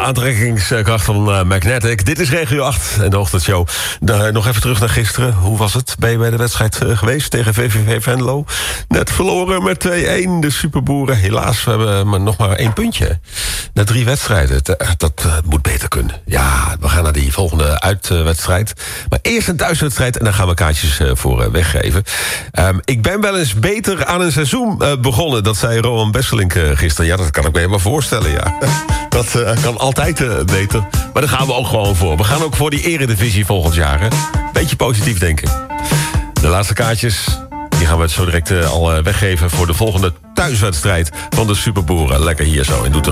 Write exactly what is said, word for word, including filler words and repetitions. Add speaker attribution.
Speaker 1: aantrekkingskracht van uh, Magnetic. Dit is Regio acht en de ochtendshow. Uh, nog even terug naar gisteren. Hoe was het? Ben je bij de wedstrijd uh, geweest tegen V V V Venlo? Net verloren met twee-een. De Superboeren. Helaas, we hebben maar nog maar één puntje. Na drie wedstrijden. Dat, dat uh, moet beter kunnen. Ja, we gaan naar die volgende uitwedstrijd. Maar eerst een thuiswedstrijd en dan gaan we kaartjes uh, voor uh, weggeven. Um, ik ben wel eens beter aan een seizoen uh, begonnen. Dat zei Rowan Besselink uh, gisteren. Ja, dat kan ik me helemaal voorstellen, ja. Dat uh, kan altijd uh, beter. Maar daar gaan we ook gewoon voor. We gaan ook voor die eredivisie volgend jaar. Hè? Beetje positief denken. De laatste kaartjes, die gaan we het zo direct uh, al uh, weggeven... voor de volgende thuiswedstrijd van de Superboeren. Lekker hier zo in Doetinchem.